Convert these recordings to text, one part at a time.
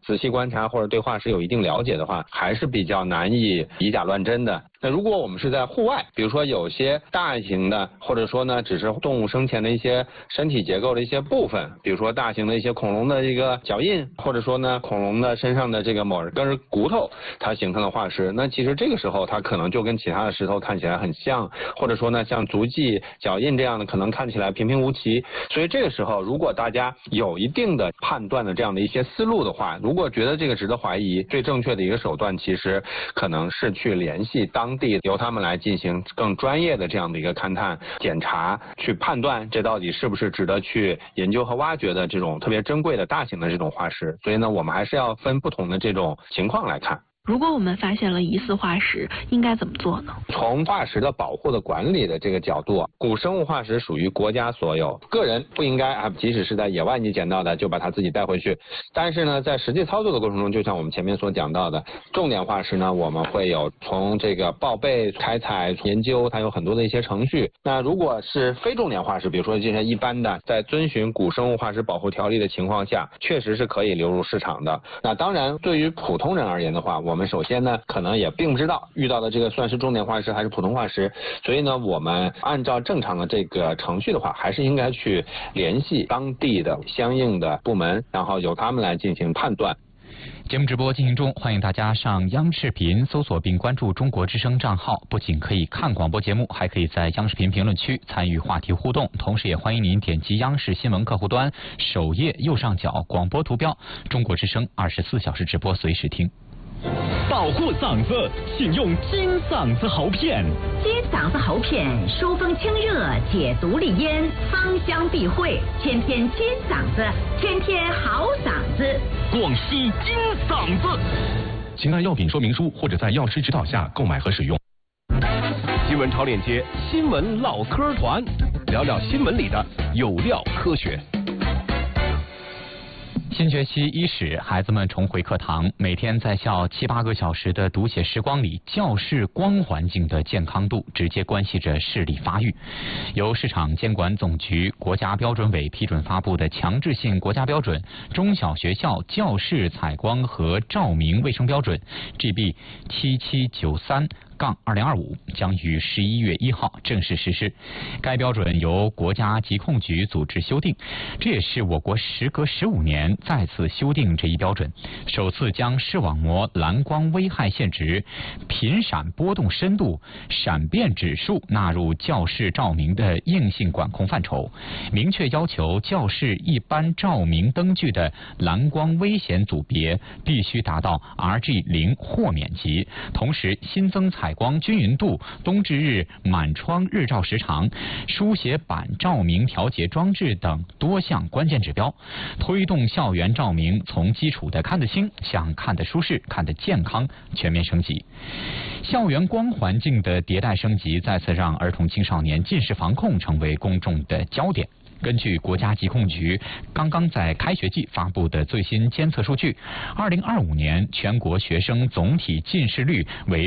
仔细观察或者对画师有一定了解的话，还是比较难以以假乱真的。那如果我们是在户外，比如说有些大型的，或者说呢只是动物生前的一些身体结构的一些部分，比如说大型的一些恐龙的一个脚印，或者说呢恐龙的身上的这个某根骨头，它形成的化石，那其实这个时候它可能就跟其他的石头看起来很像，或者说呢像足迹、脚印这样的可能看起来平平无奇。所以这个时候如果大家有一定的判断的这样的一些思路的话，如果觉得这个值得怀疑，最正确的一个手段其实可能是去联系当地，由他们来进行更专业的这样的一个勘探检查，去判断这到底是不是值得去研究和挖掘的这种特别珍贵的大型的这种化石。所以呢我们还是要分不同的这种情况来看。 如果我们发现了疑似化石，应该怎么做呢？ 从化石的保护的管理的这个角度，古生物化石属于国家所有，个人不应该即使是在野外你捡到的，就把它自己带回去。但是呢，在实际操作的过程中，就像我们前面所讲到的，重点化石呢，我们会有从这个报备、开采、研究，它有很多的一些程序。那如果是非重点化石，比如说这些一般的，在遵循古生物化石保护条例的情况下，确实是可以流入市场的。那当然，对于普通人而言的话，我们首先呢，可能也并不知道遇到的这个算是重点化石还是普通化石，所以呢，我们按照正常的这个程序的话，还是应该去联系当地的相应的部门，然后由他们来进行判断。 节目直播进行中，欢迎大家上央视频搜索并关注中国之声账号，不仅可以看广播节目，还可以在央视频评论区参与话题互动，同时也欢迎您点击央视新闻客户端首页右上角广播图标，中国之声24小时直播随时听。 保护嗓子，请用金嗓子喉片。 金嗓子喉片疏风清热，解毒利咽，芳香避秽，天天金嗓子，天天好嗓子。 广西金嗓子。请按药品说明书或者在药师指导下购买和使用。新闻潮链接，新闻唠嗑团，聊聊新闻里的有料科学。 新学期伊始，孩子们重回课堂，每天在校7、8个小时的读写时光里，教室光环境的健康度直接关系着视力发育。由市场监管总局、国家标准委批准发布的强制性国家标准《中小学校教室采光和照明卫生标准》GB 7793-2025将于11月1号正式实施。该标准由国家疾控局组织修订，这也是我国时隔15年再次修订这一标准，首次将视网膜蓝光危害限值、频闪波动深度、闪变指数纳入教室照明的硬性管控范畴，明确要求教室一般照明灯具的蓝光危险组别必须达到 RG0 豁免级，同时新增采光均匀度、冬至日满窗日照时长、书写板照明调节装置等多项关键指标，推动校园照明从基础的看得清向看得舒适、看得健康全面升级。校园光环境的迭代升级，再次让儿童青少年近视防控成为公众的焦点。根据国家疾控局刚刚在开学季发布的最新监测数据，2025年全国学生总体近视率为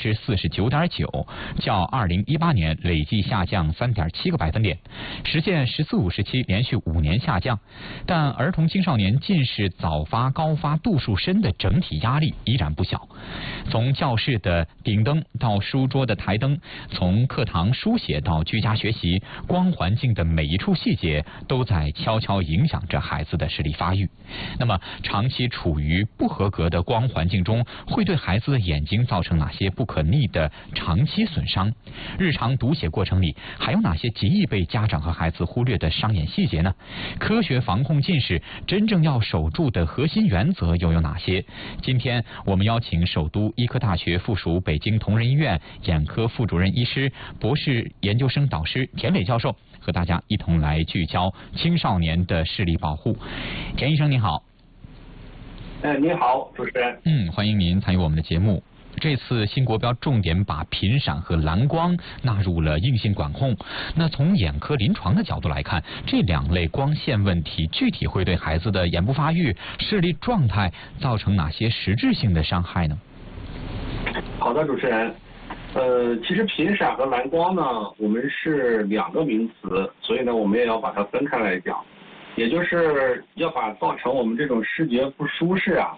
49.9%， 较2018年累计下降 3.7个百分点，实现14-5时期连续5年下降。但儿童青少年近视早发高发度数深的整体压力依然不小。从教室的顶灯到书桌的台灯，从课堂书写到居家学习，光环境的每一处细节都在悄悄影响着孩子的视力发育。那么长期处于不合格的光环境中，会对孩子的眼睛造成哪些不可逆的长期损伤？日常读写过程里还有哪些极易被家长和孩子忽略的伤眼细节呢？科学防控近视真正要守住的核心原则又有哪些？今天我们邀请首都医科大学附属北京同仁医院眼科副主任医师、博士研究生导师田磊教授，和大家一同来聚焦青少年的视力保护。田医生您好。 您好，主持人。 欢迎您参与我们的节目。这次新国标重点把频闪和蓝光纳入了硬性管控。那从眼科临床的角度来看，这两类光线问题具体会对孩子的眼部发育、视力状态造成哪些实质性的伤害呢？ 好的，主持人。其实频闪和蓝光呢，我们是两个名词，所以呢，我们也要把它分开来讲。也就是要把造成我们这种视觉不舒适